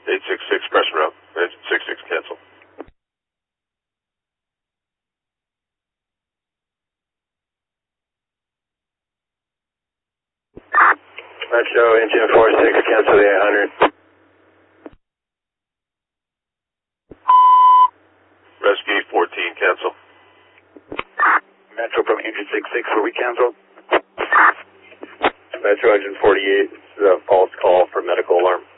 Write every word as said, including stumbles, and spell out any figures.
eight six six, Crescent Road. eight six six, cancel. Metro, engine four six, cancel the eight hundred. Rescue fourteen, cancel. Metro from engine six six, were we canceled? Metro, engine forty-eight, this is a false call for medical alarm.